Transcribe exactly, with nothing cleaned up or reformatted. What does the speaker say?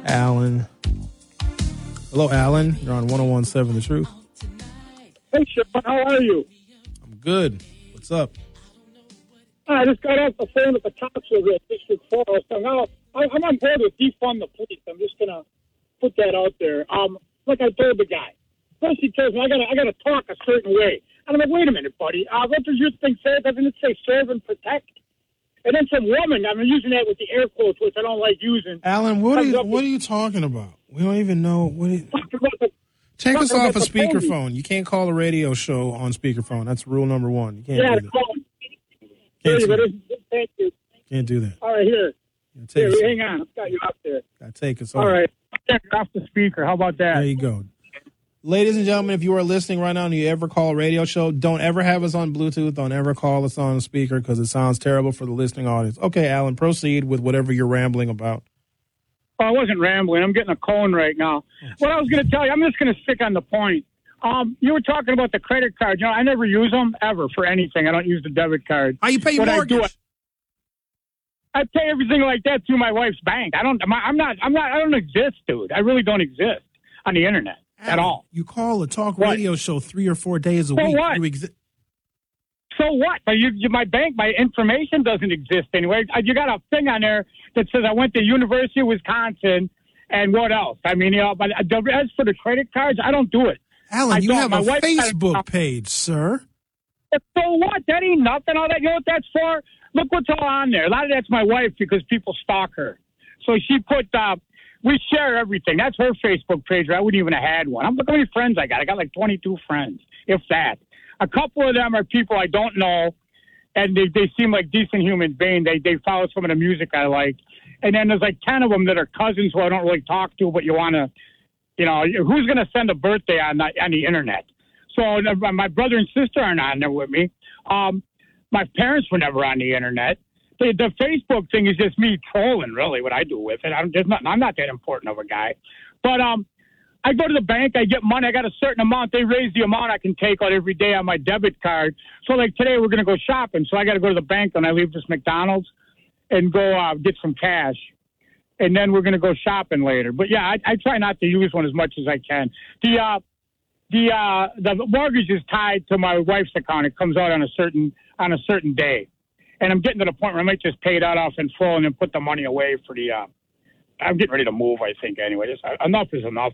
Alan. Hello, Alan. You're on one oh one point seven The Truth. Hey, Sean, how are you? I'm good. What's up? I just got off the phone with the cops over at District four. So now I'm on board with defund the police. I'm just going to put that out there. Um, like I told the guy. First he tells me I got I got to talk a certain way. And I'm like, wait a minute, buddy. Uh, what does your thing say? Doesn't it say serve and protect? And then some woman, I'm using that with the air quotes, which I don't like using. Alan, what are you, what are you talking about? We don't even know. What you, the, take us off a speakerphone. Police. You can't call a radio show on speakerphone. That's rule number one. You can't yeah, do that. Call. Can't, Hey, do it. Thank you. can't do that. All right, here. Take Here, hang on. I've got you up there. Gotta take us off. All right. Take it off the speaker. How about that? There you go. Ladies and gentlemen, if you are listening right now and you ever call a radio show, don't ever have us on Bluetooth. Don't ever call us on a speaker because it sounds terrible for the listening audience. Okay, Alan, proceed with whatever you're rambling about. Oh, I wasn't rambling. I'm getting a cone right now. What I was going to tell you, I'm just going to stick on the point. Um, you were talking about the credit card. You know, I never use them ever for anything. I don't use the debit card. How you pay your what mortgage? I, do, I, I pay everything like that through my wife's bank. I don't. I'm not. I'm not. I don't exist, dude. I really don't exist on the internet. Alan, at all. You call a talk what? radio show three or four days a so week. What? You exi- so what? But you, you, my bank, my information doesn't exist anyway. You got a thing on there that says I went to University of Wisconsin and what else? I mean, you know, but as for the credit cards, I don't do it. Alan, I you have my a wife Facebook a, page, sir. So what? That ain't nothing. All that. You know what that's for? Look what's all on there. A lot of that's my wife because people stalk her. So she put, uh, we share everything. That's her Facebook page. I wouldn't even have had one. I'm look how many friends I got. I got like twenty-two friends, if that. A couple of them are people I don't know, and they, they seem like decent human beings. They they follow some of the music I like. And then there's like ten of them that are cousins who I don't really talk to, but you want to, you know, who's going to send a birthday on the, on the internet? So uh, my brother and sister aren't on there with me. Um, my parents were never on the internet. The, the Facebook thing is just me trolling, really, what I do with it. I'm just not, I'm not that important of a guy. But um, I go to the bank, I get money, I got a certain amount. They raise the amount I can take out every day on my debit card. So, like, today we're going to go shopping. So I got to go to the bank when I leave this McDonald's and go uh, get some cash. And then we're going to go shopping later. But, yeah, I, I try not to use one as much as I can. The uh, the uh, the mortgage is tied to my wife's account. It comes out on a certain on a certain day. And I'm getting to the point where I might just pay that off in full and then put the money away for the uh, – I'm getting ready to move, I think, anyway. Just, uh, enough is enough